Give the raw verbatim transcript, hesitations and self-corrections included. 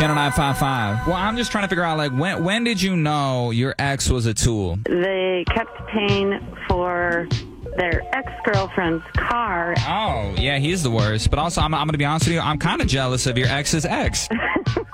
Channel nine five five. Well, I'm just trying to figure out, like, when when did you know your ex was a tool? They kept paying for their ex-girlfriend's car. Oh, yeah, he's the worst. But also, I'm, I'm going to be honest with you, I'm kind of jealous of your ex's ex.